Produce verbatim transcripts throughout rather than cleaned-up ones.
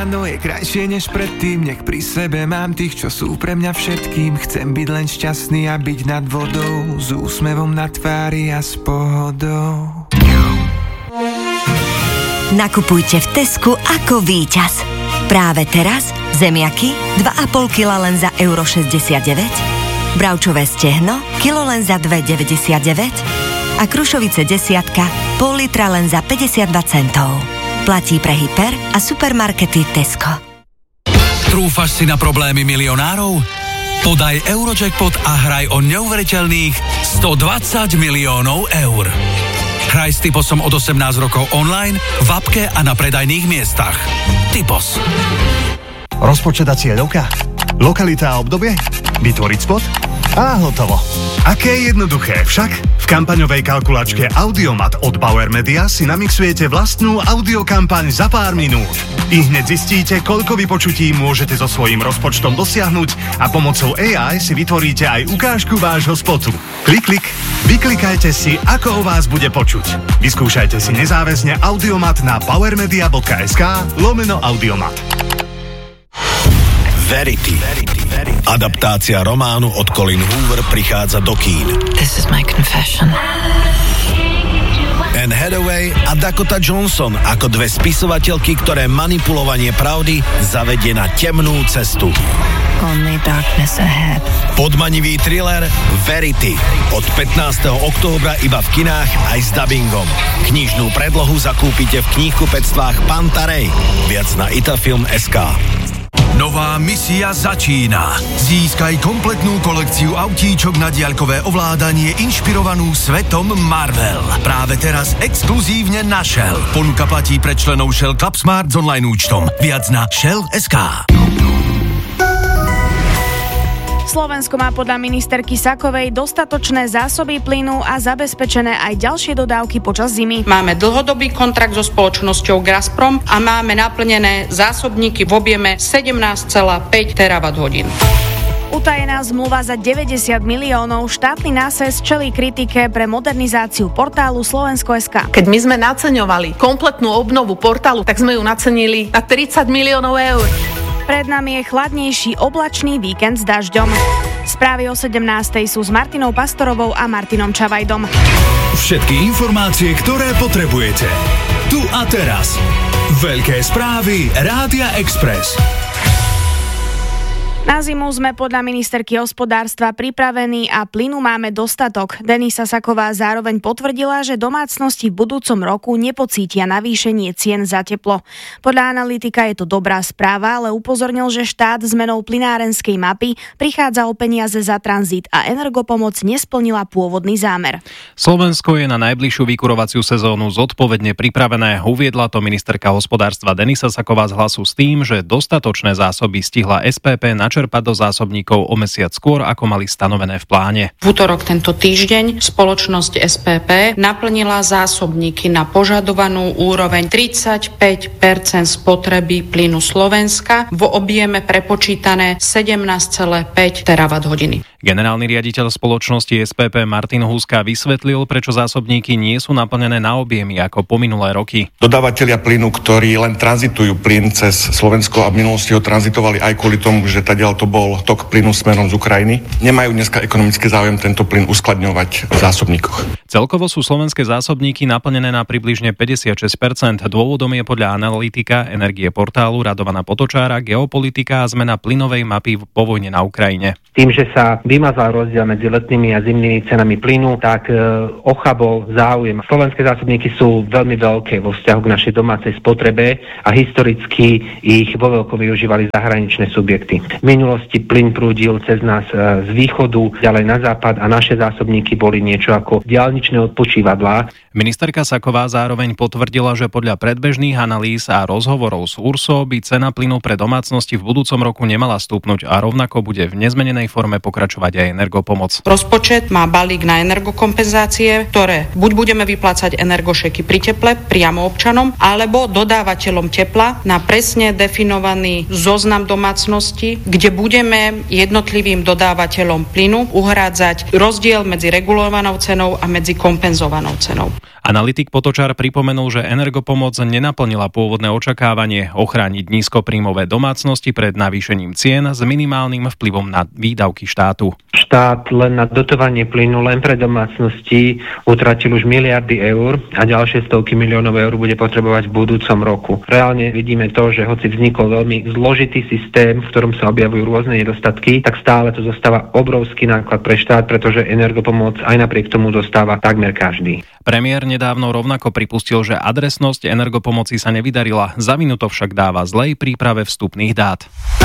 No je krajšie než predtým, nech pri sebe mám tých, čo sú pre mňa všetkým. Chcem byť len šťastný a byť nad vodou, s úsmevom na tvári a s pohodou. Nakupujte v Tesku ako víťaz. Práve teraz zemiaky dva a pol kila len za euro šesťdesiatdeväť, bravčové stehno kilo len za dva deväťdesiatdeväť a krušovice desiatka pol litra len za päťdesiatdva centov. Platí pre hyper a supermarkety Tesco. Trúfaš si na problémy milionárov? Podaj Eurojackpot a hraj o neuveriteľných stodvadsať miliónov eur. Hraj s Typosom od osemnásť rokov online, v appke a na predajných miestach. Typos. Rozpočet a cieľovka? Lokalita a obdobie? Vytvoriť spot? A hotovo. Aké jednoduché však? V kampaňovej kalkulačke Audiomat od Bauer Media si namixujete vlastnú audiokampaň za pár minút. I hneď zistíte, koľko vypočutí môžete so svojím rozpočtom dosiahnuť a pomocou á í si vytvoríte aj ukážku vášho spotu. Klik, klik, vyklikajte si, ako o vás bude počuť. Vyskúšajte si nezáväzne Audiomat na powermedia.sk lomeno Audiomat. Verity. Adaptácia románu od Colin Hoover prichádza do kín. This is my confession. Anne Hathaway a Dakota Johnson ako dve spisovateľky, ktoré manipulovanie pravdy zavedie na temnú cestu. Only darkness ahead. Podmanivý thriller Verity. Od pätnásteho októbra iba v kinách aj s dabingom. Knižnú predlohu zakúpite v knihkupectvách Pantarej. Viac na itafilm bodka es ká. Nová misia začína. Získaj kompletnú kolekciu autíčok na diaľkové ovládanie inšpirovanú svetom Marvel. Práve teraz exkluzívne na Shell. Ponuka platí pre členov Shell Club Smart s online účtom. Viac na shell bodka es ká. Slovensko má podľa ministerky Sakovej dostatočné zásoby plynu a zabezpečené aj ďalšie dodávky počas zimy. Máme dlhodobý kontrakt so spoločnosťou Gazprom a máme naplnené zásobníky v objeme sedemnásť celá päť terawatt hodín. Utajená zmluva za deväťdesiat miliónov, štátny náses čelí kritike pre modernizáciu portálu Slovensko bodka es ká. Keď my sme naceňovali kompletnú obnovu portálu, tak sme ju nacenili na tridsať miliónov eur. Pred nami je chladnejší oblačný víkend s dažďom. Správy o sedemnástej sú s Martinou Pastorovou a Martinom Čavajdom. Všetky informácie, ktoré potrebujete. Tu a teraz. Veľké správy Rádia Express. Na zimu sme podľa ministerky hospodárstva pripravení a plynu máme dostatok. Denisa Saková zároveň potvrdila, že domácnosti v budúcom roku nepocítia navýšenie cien za teplo. Podľa analytika je to dobrá správa, ale upozornil, že štát zmenou plynárenskej mapy prichádza o peniaze za tranzit a Energopomoc nesplnila pôvodný zámer. Slovensko je na najbližšiu vykurovaciu sezónu zodpovedne pripravené. Uviedla to ministerka hospodárstva Denisa Saková z Hlasu s tým, že dostatočné zásoby stihla es pé pé na čerpať do zásobníkov o mesiac skôr, ako mali stanovené v pláne. V útorok tento týždeň spoločnosť es pé pé naplnila zásobníky na požadovanú úroveň tridsaťpäť percent spotreby plynu Slovenska v objeme prepočítané sedemnásť celá päť terawatt hodiny. Generálny riaditeľ spoločnosti es pé pé Martin Húska vysvetlil, prečo zásobníky nie sú naplnené na objemy ako po minulé roky. Dodávatelia plynu, ktorí len tranzitujú plyn cez Slovensko a v minulosti ho tranzitovali aj kvôli tomu, že tadiaľ to bol tok plynu smerom z Ukrajiny, nemajú dneska ekonomický záujem tento plyn uskladňovať v zásobníkoch. Celkovo sú slovenské zásobníky naplnené na približne päťdesiatšesť percent. Dôvodom je podľa analytika Energie portálu Radovana Potočára geopolitika a zmena plynovej mapy po vojne na Ukrajine. Tým, že sa vymazal rozdiel medzi letnými a zimnými cenami plynu, tak e, ochabol záujem. Slovenské zásobníky sú veľmi veľké vo vzťahu k našej domácej spotrebe a historicky ich vo veľkom využívali zahraničné subjekty. V minulosti plyn prúdil cez nás e, z východu ďalej na západ a naše zásobníky boli niečo ako diaľničné odpočívadlá. Ministerka Saková zároveň potvrdila, že podľa predbežných analýz a rozhovorov s Urso by cena plynu pre domácnosti v budúcom roku nemala stúpnuť a rovnako bude v nezmenenej forme pokračovať aj Energopomoc. Rozpočet má balík na energokompenzácie, ktoré buď budeme vyplácať energošeky pri teple priamo občanom, alebo dodávateľom tepla na presne definovaný zoznam domácností, kde budeme jednotlivým dodávateľom plynu uhrádzať rozdiel medzi regulovanou cenou a medzi kompenzovanou cenou. Analytik Potočar pripomenul, že Energopomoc nenaplnila pôvodné očakávanie ochrániť nízkopríjmové domácnosti pred navýšením cien s minimálnym vplyvom na výdavky štátu. Štát len na dotovanie plynu len pre domácnosti utratil už miliardy eur a ďalšie stovky miliónov eur bude potrebovať v budúcom roku. Reálne vidíme to, že hoci vznikol veľmi zložitý systém, v ktorom sa objavujú rôzne nedostatky, tak stále to zostáva obrovský náklad pre štát, pretože Energopomoc aj napriek tomu dostáva takmer každý. Premiér nedávno rovnako pripustil, že adresnosť Energopomoci sa nevydarila, za vinu to však dáva zlej príprave vstupných dát.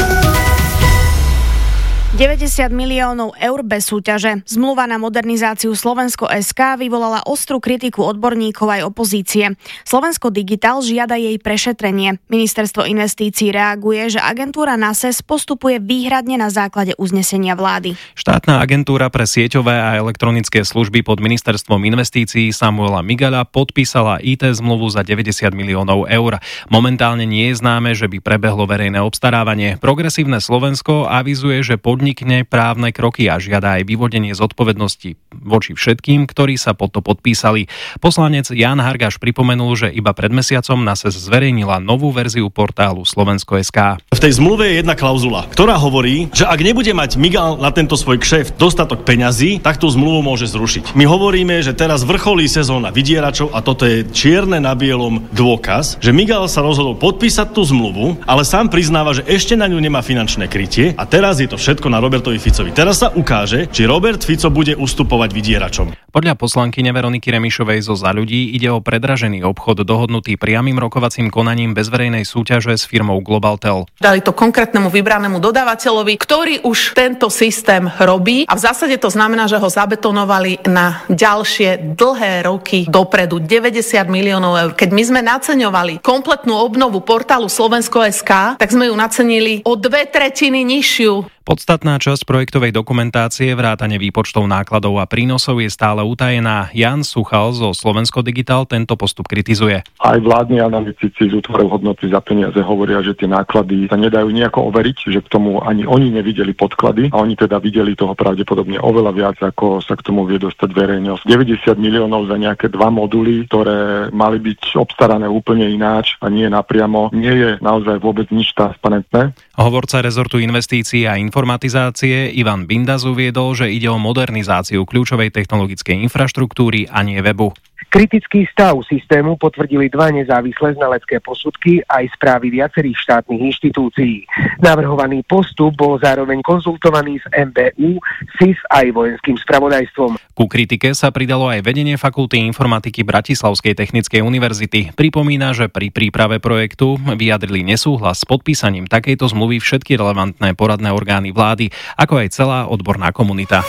deväťdesiat miliónov eur bez súťaže. Zmluva na modernizáciu Slovensko bodka es ká vyvolala ostrú kritiku odborníkov aj opozície. Slovensko Digital žiada jej prešetrenie. Ministerstvo investícií reaguje, že agentúra NASES postupuje výhradne na základe uznesenia vlády. Štátna agentúra pre sieťové a elektronické služby pod ministerstvom investícií Samuela Migala podpísala í té zmluvu za deväťdesiat miliónov eur. Momentálne nie je známe, že by prebehlo verejné obstarávanie. Progresívne Slovensko avizuje, že pod podnikne právne kroky a žiada aj vyvodenie zodpovednosti voči všetkým, ktorí sa pod to podpísali. Poslanec Ján Hargáš pripomenul, že iba pred mesiacom NASES zverejnila novú verziu portálu Slovensko bodka es ká. V tej zmluve je jedna klauzula, ktorá hovorí, že ak nebude mať Migal na tento svoj kšeft dostatok peňazí, tak tú zmluvu môže zrušiť. My hovoríme, že teraz vrcholí sezóna vydieračov a toto je čierne na bielom dôkaz, že Migal sa rozhodol podpísať tú zmluvu, ale sám priznáva, že ešte na ňu nemá finančné krytie a teraz je to všetko na Robertovi Ficovi. Teraz sa ukáže, či Robert Fico bude ustupovať vydieračom. Podľa poslankyne Veroniky Remišovej zo Za ľudí ide o predražený obchod dohodnutý priamym rokovacím konaním bez verejnej súťaže s firmou Globaltel. Dali to konkrétnemu vybranému dodávateľovi, ktorý už tento systém robí a v zásade to znamená, že ho zabetonovali na ďalšie dlhé roky dopredu. deväťdesiat miliónov eur. Keď my sme naceňovali kompletnú obnovu portálu Slovensko bodka es ká, tak sme ju nacenili o dve tretiny nižšiu. Podstatná časť projektovej dokumentácie vrátane výpočtov nákladov a prínosov je stále utajená. Jan Suchal zo Slovensko Digital tento postup kritizuje. Aj vládni analytici z útvorov hodnoty za peniaze hovoria, že tie náklady sa nedajú nejako overiť, že k tomu ani oni nevideli podklady a oni teda videli toho pravdepodobne oveľa viac, ako sa k tomu vie dostať verejnosť. deväťdesiat miliónov za nejaké dva moduly, ktoré mali byť obstarané úplne ináč a nie napriamo, nie je naozaj vôbec nič transparentné. Hovorca rezortu investícií a informatizácie Ivan Bindas uviedol, že ide o modernizáciu kľúčovej technologickej infraštruktúry a nie webu. Kritický stav systému potvrdili dva nezávislé znalecké posudky aj správy viacerých štátnych inštitúcií. Navrhovaný postup bol zároveň konzultovaný s em bé ú, es í es aj vojenským spravodajstvom. Ku kritike sa pridalo aj vedenie fakulty informatiky Bratislavskej technickej univerzity. Pripomína, že pri príprave projektu vyjadrili nesúhlas s podpísaním takejto zmluvy všetky relevantné poradné orgány vlády, ako aj celá odborná komunita.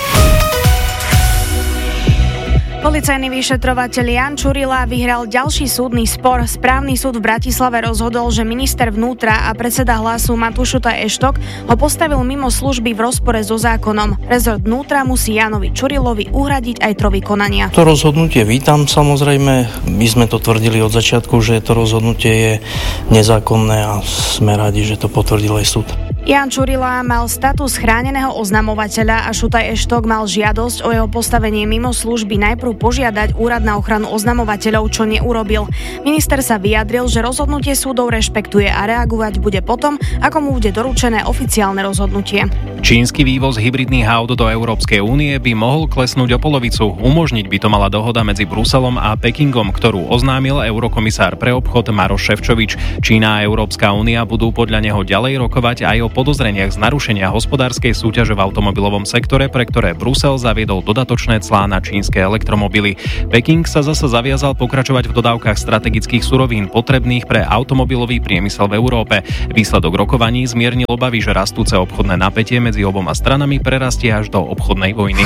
Policajný vyšetrovateľ Jan Čurila vyhral ďalší súdny spor. Správny súd v Bratislave rozhodol, že minister vnútra a predseda Hlasu Matúš Šutaj Eštok ho postavil mimo služby v rozpore so zákonom. Rezort vnútra musí Jánovi Čurilovi uhradiť aj trovy konania. To rozhodnutie vítam samozrejme. My sme to tvrdili od začiatku, že to rozhodnutie je nezákonné a sme radi, že to potvrdil aj súd. Jan Čurila mal status chráneného oznamovateľa a Šutaj Eštok mal žiadosť o jeho postavenie mimo služby najprv požiadať Úrad na ochranu oznamovateľov, čo neurobil. Minister sa vyjadril, že rozhodnutie súdov rešpektuje a reagovať bude potom, ako mu bude doručené oficiálne rozhodnutie. Čínsky vývoz hybridných aut do Európskej únie by mohol klesnúť o polovicu. Umožniť by to mala dohoda medzi Bruselom a Pekingom, ktorú oznámil eurokomisár pre obchod Maroš Šefčovič. Čína a Európska únia budú podľa neho ďalej rokovať aj o podozreniach z narušenia hospodárskej súťaže v automobilovom sektore, pre ktoré Brusel zaviedol dodatočné clá na čínske elektromobily. Peking sa zasa zaviazal pokračovať v dodávkach strategických surovín potrebných pre automobilový priemysel v Európe. Výsledok rokovaní zmiernil obavy, že rastúce obchodné napätie medzi oboma stranami prerastie až do obchodnej vojny.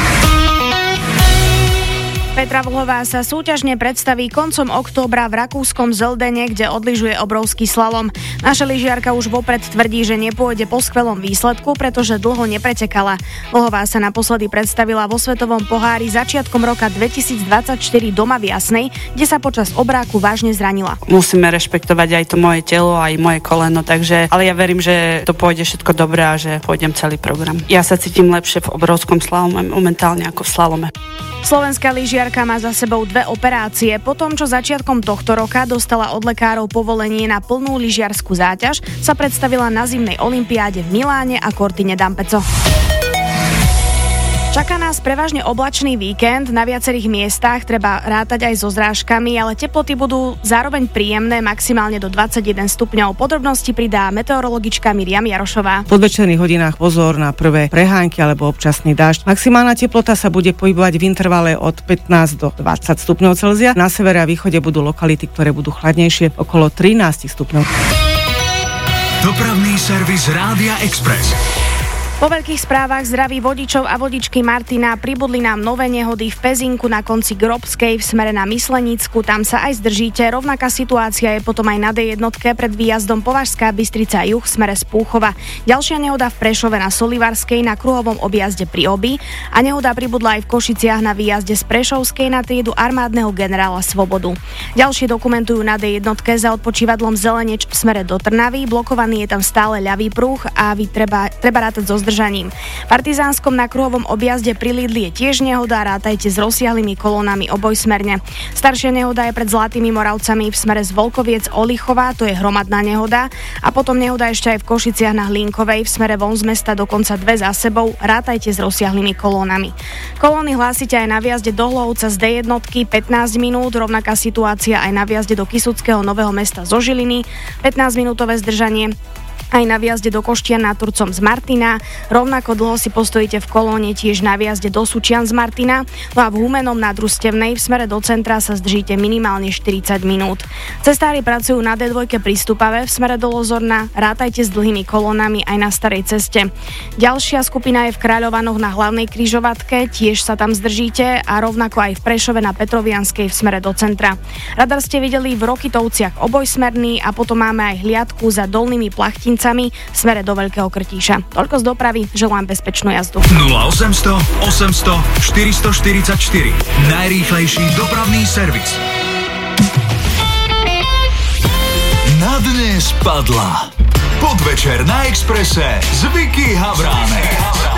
Petra Vlhová sa súťažne predstaví koncom októbra v rakúskom Zeldene, kde odlyžuje obrovský slalom. Naša lyžiarka už vopred tvrdí, že nepôjde po skvelom výsledku, pretože dlho nepretekala. Vlhová sa naposledy predstavila vo svetovom pohári začiatkom roka dvetisícdvadsaťštyri doma v Jasnej, kde sa počas obráku vážne zranila. Musíme rešpektovať aj to moje telo, aj moje koleno, takže, ale ja verím, že to pôjde všetko dobré a že pôjdem celý program. Ja sa cítim lepšie v obrovskom slalome momentálne ako v slalome. Slovenská lyžiarka má za sebou dve operácie. Po tom, čo začiatkom tohto roka dostala od lekárov povolenie na plnú lyžiarsku záťaž, sa predstavila na zimnej olympiáde v Miláne a Cortine d'Ampezzo. Čaká nás prevažne oblačný víkend, na viacerých miestach treba rátať aj so zrážkami, ale teploty budú zároveň príjemné, maximálne do dvadsaťjeden stupňov. Podrobnosti pridá meteorologička Miriam Jarošová. V podvečerných hodinách pozor na prvé prehánky alebo občasný dážď. Maximálna teplota sa bude pohybovať v intervale od pätnásť do dvadsať stupňov Celzia. Na severe a východe budú lokality, ktoré budú chladnejšie, okolo trinásť stupňov. Dopravný servis Rádia Express. Po veľkých správach zdraví vodičov a vodičky Martina pribudli nám nové nehody v Pezinku na konci Grobskej v smere na Myslenicku. Tam sa aj zdržíte. Rovnaká situácia je potom aj na dé jedna pred výjazdom Považská Bystrica juh v smere z Púchova. Ďalšia nehoda v Prešove na Solivarskej na kruhovom objazde pri Obi a nehoda pribudla aj v Košiciach na výjazde z Prešovskej na triedu armádneho generála Svobodu. Ďalšie dokumentujú na dé jedna za odpočívadlom Zeleneč v smere do Trnavy. Blokovaný je tam stále ľavý pruh a vy treba, treba rátať so zdržaním. V Partizánskom na kruhovom objazde pri Lidli je tiež nehoda, rátajte s rozsiahlými kolónami obojsmerne. Staršia nehoda je pred Zlatými Moravcami v smere z Volkoviec Olichová, to je hromadná nehoda, a potom nehoda ešte aj v Košiciach na Hlinkovej v smere von z mesta, dokonca dve za sebou, rátajte s rozsiahlými kolónami. Kolóny hlásite aj na výjazde do Hlovca z dé jedna pätnásť minút, rovnaká situácia aj na výjazde do Kysuckého Nového Mesta zo Žiliny, pätnásť minútové zdržanie. Aj na výjazde do Koštian nad Turcom z Martina. Rovnako dlho si postojíte v kolóne tiež na výjazde do Sučian z Martina. No a v Humennom na Družstevnej v smere do centra sa zdržíte minimálne štyridsať minút. Cestári pracujú na dé dva pri Stupave v smere do Lozorna. Rátajte s dlhými kolónami aj na starej ceste. Ďalšia skupina je v Kráľovanoch na hlavnej križovatke, tiež sa tam zdržíte, a rovnako aj v Prešove na Petrovianskej v smere do centra. Radar ste videli v Rokytovciach obojsmerný a potom máme aj hliadku za Dolnými Plachtincami v smere do Veľkého Krtíša. Toľko z dopravy, želám bezpečnú jazdu. nula osemsto osemsto štyristoštyridsaťštyri. Najrýchlejší dopravný servis. Na dnes padla Podvečer na Expresse s Vicky Havránek.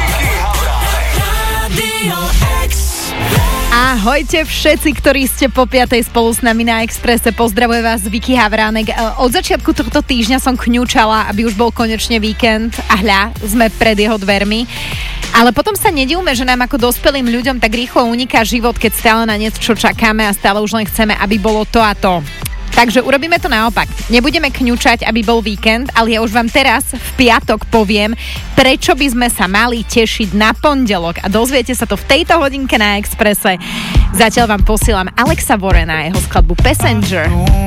Ahojte všetci, ktorí ste po piatej spolu s nami na Expresse. Pozdravuje vás Vicky Havránek. Od začiatku tohto týždňa som kňučala, aby už bol konečne víkend, a hľa, sme pred jeho dvermi. Ale potom sa nedivme, že nám ako dospelým ľuďom tak rýchlo uniká život, keď stále na niečo čakáme a stále už len chceme, aby bolo to a to. Takže urobíme to naopak. Nebudeme kňučať, aby bol víkend, ale ja už vám teraz v piatok poviem, prečo by sme sa mali tešiť na pondelok, a dozviete sa to v tejto hodinke na Expresse. Zatiaľ vám posielam Alexa Warrena a jeho skladbu Passenger.